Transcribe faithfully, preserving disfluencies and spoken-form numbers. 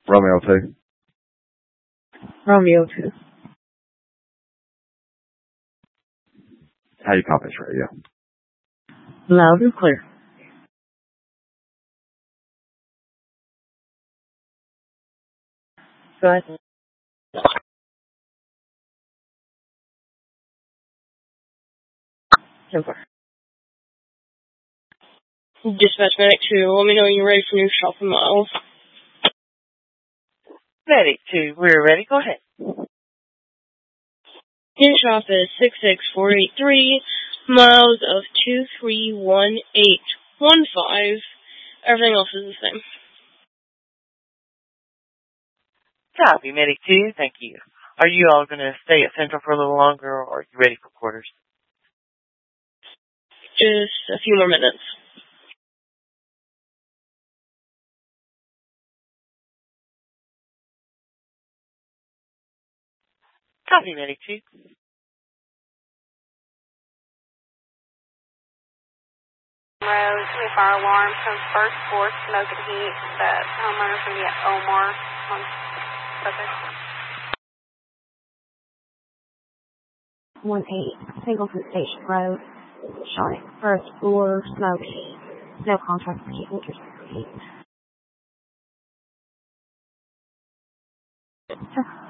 Romeo two. Romeo two. How you copy this radio? Loud and clear. Go ahead. ten four. Dispatch Medic two, let me know when you're ready for new shopping miles. Medic two, we're ready. Go ahead. New shop is six six four eight three, miles of two three one eight one five. Everything else is the same. Copy, Medic two, thank you. Are you all going to stay at Central for a little longer, or are you ready for quarters? Just a few more minutes. Copy, Medic two. Road, new fire alarm from first floor, smoke and heat. The homeowner's going to be at Omar on Southern. one eight, Singleton Station Road, showing first floor, smoke heat. No contract for heat filters for heat.